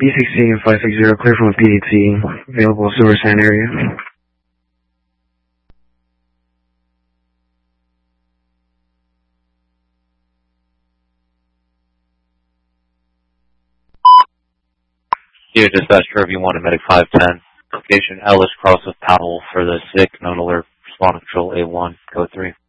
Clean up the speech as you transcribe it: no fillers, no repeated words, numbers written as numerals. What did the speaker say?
B16 560, clear from a PAT, available Silver Sand area. Here, dispatch curve, you want a medic 510. Location Ellis Cross of Powell for the SIC, known alert, respond control A1, code 3.